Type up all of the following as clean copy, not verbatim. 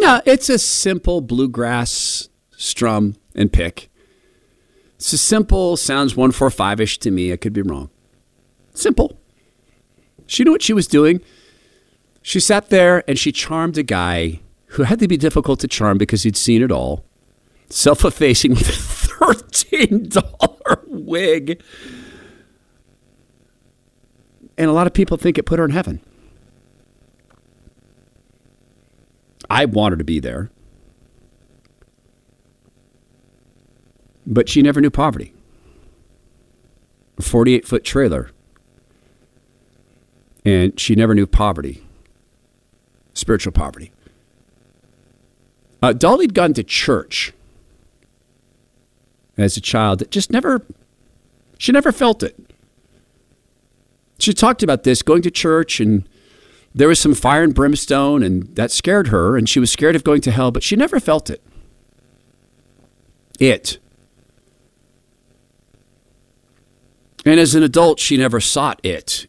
No, it's a simple bluegrass strum and pick. It's a simple, sounds 145-ish to me. I could be wrong. Simple. She knew what she was doing. She sat there and she charmed a guy who had to be difficult to charm because he'd seen it all. Self-effacing with a $13 wig. And a lot of people think it put her in heaven. I want her to be there. But she never knew poverty. A 48-foot trailer. And she never knew poverty. Spiritual poverty. Dolly'd gone to church as a child. She never felt it. She talked about this, going to church, and there was some fire and brimstone, and that scared her, and she was scared of going to hell, but she never felt it. And as an adult, she never sought it.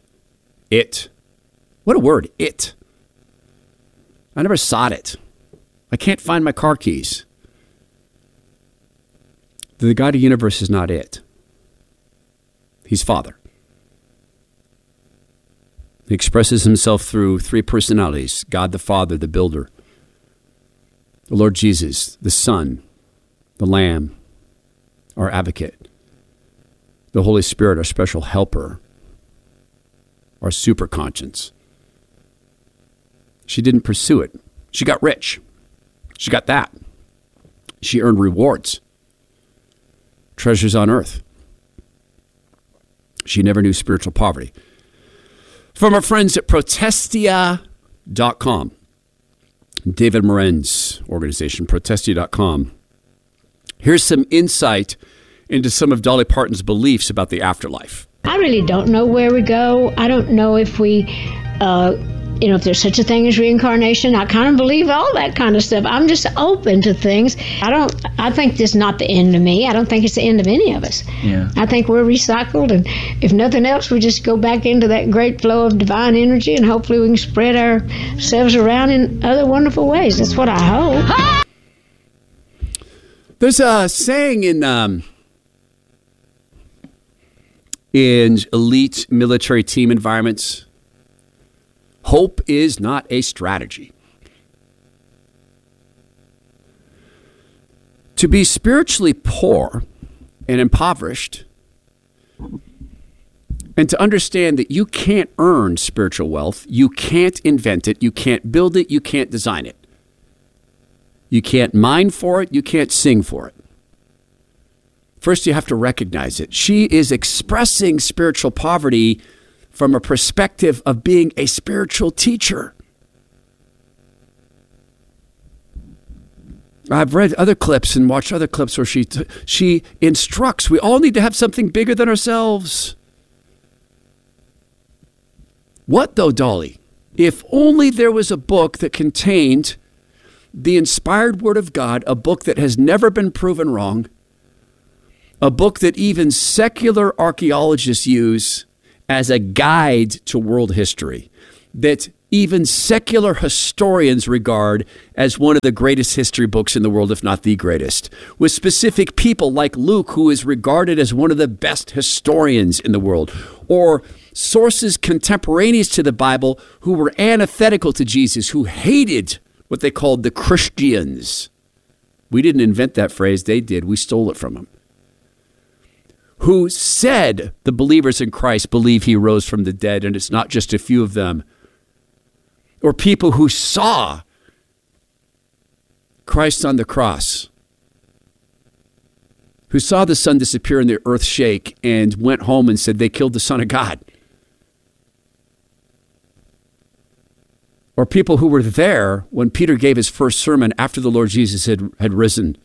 What a word, it. I never sought it. I can't find my car keys. The God of the universe is not it. He's Father. He expresses himself through three personalities: God the Father, the builder, the Lord Jesus, the Son, the Lamb, our advocate, the Holy Spirit, our special helper, our super conscience. She didn't pursue it. She got rich. She got that. She earned rewards, treasures on earth. She never knew spiritual poverty. From our friends at Protestia.com, David Moren's organization, Protestia.com. Here's some insight into some of Dolly Parton's beliefs about the afterlife. I really don't know where we go. I don't know if we, if there's such a thing as reincarnation. I kind of believe all that kind of stuff. I'm just open to things. I think this is not the end of me. I don't think it's the end of any of us. Yeah. I think we're recycled, and if nothing else, we just go back into that great flow of divine energy, and hopefully we can spread ourselves around in other wonderful ways. That's what I hope. There's a saying in elite military team environments: hope is not a strategy. To be spiritually poor and impoverished, and to understand that you can't earn spiritual wealth, you can't invent it, you can't build it, you can't design it. You can't mine for it, you can't sing for it. First, you have to recognize it. She is expressing spiritual poverty from a perspective of being a spiritual teacher. I've read other clips and watched other clips where she instructs. We all need to have something bigger than ourselves. What though, Dolly? If only there was a book that contained the inspired word of God, a book that has never been proven wrong, a book that even secular archaeologists use as a guide to world history, that even secular historians regard as one of the greatest history books in the world, if not the greatest, with specific people like Luke, who is regarded as one of the best historians in the world, or sources contemporaneous to the Bible who were antithetical to Jesus, who hated what they called the Christians. We didn't invent that phrase, they did. We stole it from them. Who said the believers in Christ believe he rose from the dead, and it's not just a few of them. Or people who saw Christ on the cross, who saw the sun disappear and the earth shake, and went home and said they killed the Son of God. Or people who were there when Peter gave his first sermon after the Lord Jesus had risen.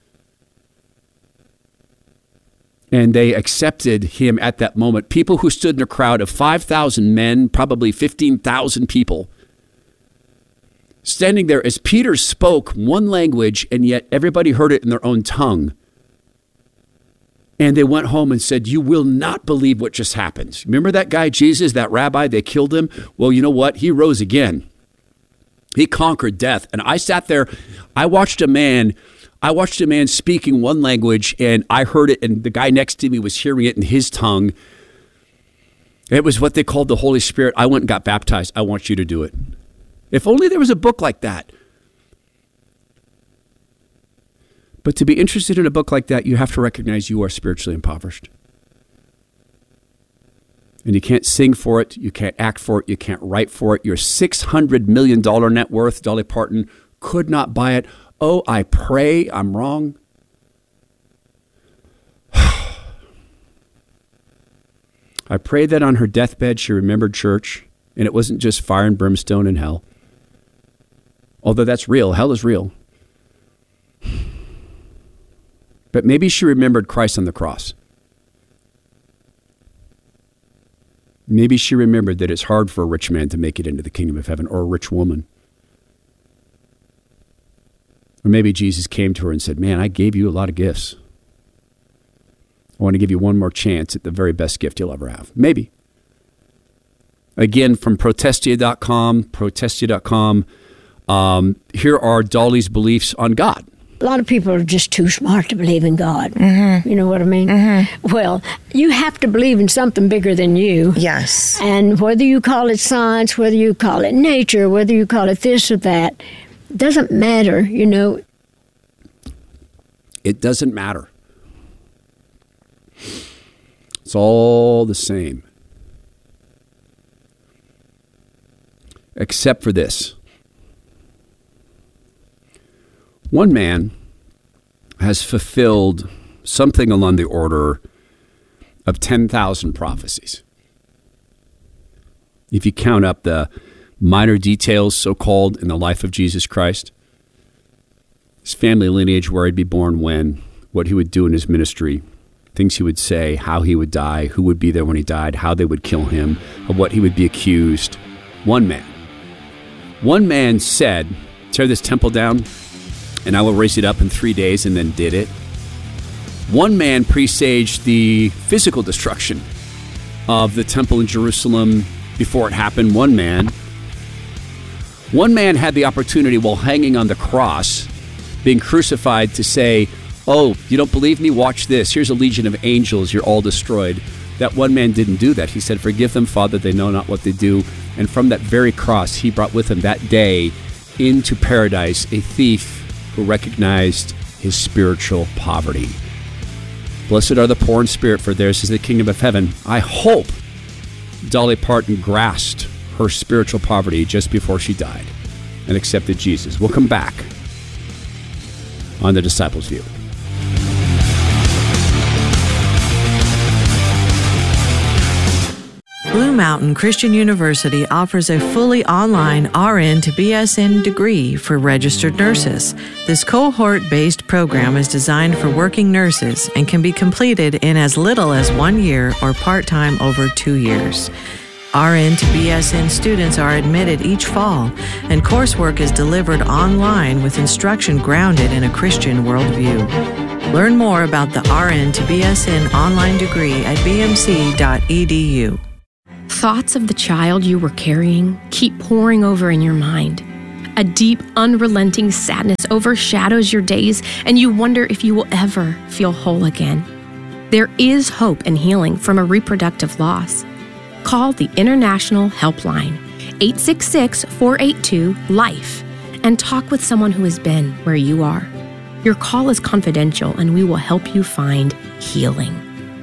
And they accepted him at that moment. People who stood in a crowd of 5,000 men, probably 15,000 people, standing there as Peter spoke one language, and yet everybody heard it in their own tongue. And they went home and said, you will not believe what just happened. Remember that guy Jesus, that rabbi, they killed him? Well, you know what? He rose again. He conquered death. And I sat there, I watched a man speaking one language, and I heard it, and the guy next to me was hearing it in his tongue. It was what they called the Holy Spirit. I went and got baptized. I want you to do it. If only there was a book like that. But to be interested in a book like that, you have to recognize you are spiritually impoverished. And you can't sing for it. You can't act for it. You can't write for it. Your $600 million net worth, Dolly Parton, could not buy it. Oh, I pray I'm wrong. I pray that on her deathbed she remembered church, and it wasn't just fire and brimstone and hell. Although that's real. Hell is real. But maybe she remembered Christ on the cross. Maybe she remembered that it's hard for a rich man to make it into the kingdom of heaven, or a rich woman. Or maybe Jesus came to her and said, man, I gave you a lot of gifts. I want to give you one more chance at the very best gift you'll ever have. Maybe. Again, from Protestia.com, here are Dolly's beliefs on God. A lot of people are just too smart to believe in God. Mm-hmm. You know what I mean? Mm-hmm. Well, you have to believe in something bigger than you. Yes. And whether you call it science, whether you call it nature, whether you call it this or that, doesn't matter, you know. It doesn't matter. It's all the same. Except for this. One man has fulfilled something along the order of 10,000 prophecies. If you count up the minor details, so-called, in the life of Jesus Christ, his family lineage, where he'd be born when, what he would do in his ministry, things he would say, how he would die, who would be there when he died, how they would kill him, of what he would be accused. One man said, tear this temple down, and I will raise it up in 3 days, and then did it. One man presaged the physical destruction of the temple in Jerusalem before it happened. One man had the opportunity while hanging on the cross, being crucified, to say, oh, you don't believe me? Watch this. Here's a legion of angels. You're all destroyed. That one man didn't do that. He said, forgive them, Father, they know not what they do. And from that very cross, he brought with him that day into paradise a thief who recognized his spiritual poverty. Blessed are the poor in spirit, for theirs is the kingdom of heaven. I hope Dolly Parton grasped her spiritual poverty just before she died and accepted Jesus. We'll come back on The Disciples' View. Blue Mountain Christian University offers a fully online RN to BSN degree for registered nurses. This cohort-based program is designed for working nurses and can be completed in as little as 1 year or part-time over 2 years. RN to BSN students are admitted each fall, and coursework is delivered online with instruction grounded in a Christian worldview. Learn more about the RN to BSN online degree at bmc.edu. Thoughts of the child you were carrying keep pouring over in your mind. A deep, unrelenting sadness overshadows your days, and you wonder if you will ever feel whole again. There is hope and healing from a reproductive loss. Call the International Helpline, 866-482-LIFE, and talk with someone who has been where you are. Your call is confidential, and we will help you find healing.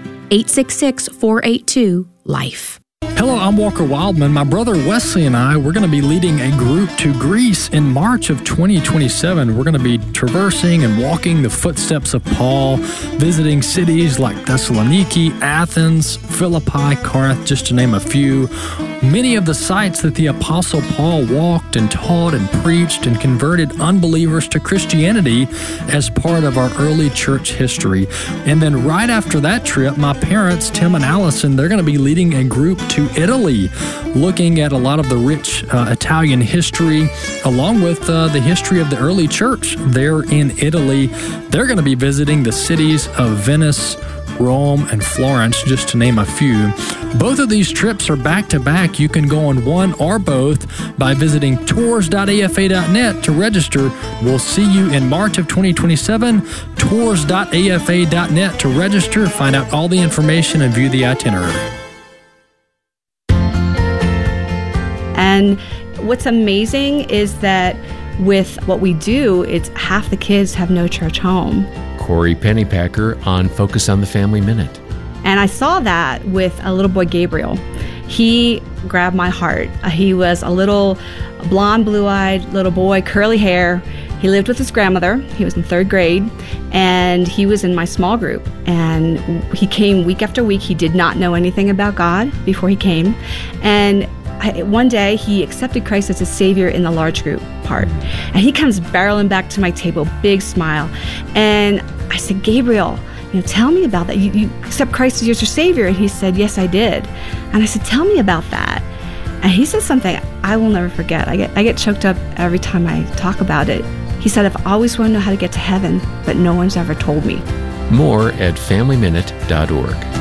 866-482-LIFE. Hello, I'm Walker Wildman. My brother Wesley and I, we're going to be leading a group to Greece in March of 2027. We're going to be traversing and walking the footsteps of Paul, visiting cities like Thessaloniki, Athens, Philippi, Corinth, just to name a few. Many of the sites that the Apostle Paul walked and taught and preached and converted unbelievers to Christianity as part of our early church history. And then right after that trip, my parents, Tim and Allison, they're going to be leading a group to Italy, looking at a lot of the rich Italian history, along with the history of the early church there in Italy. They're going to be visiting the cities of Venice, Rome, and Florence, just to name a few. Both of these trips are back-to-back. You can go on one or both by visiting tours.afa.net to register. We'll see you in March of 2027. Tours.afa.net to register, find out all the information, and view the itinerary. And what's amazing is that with what we do, it's half the kids have no church home. Corey Pennypacker on Focus on the Family Minute. And I saw that with a little boy, Gabriel. He grabbed my heart. He was a little blonde, blue-eyed little boy, curly hair. He lived with his grandmother. He was in 3rd grade, and he was in my small group. And he came week after week. He did not know anything about God before he came. And one day, he accepted Christ as his Savior in the large group part. And he comes barreling back to my table, big smile. And I said, Gabriel, tell me about that. You accept Christ as your Savior? And he said, yes, I did. And I said, tell me about that. And he said something I will never forget. I get choked up every time I talk about it. He said, I've always wanted to know how to get to heaven, but no one's ever told me. More at FamilyMinute.org.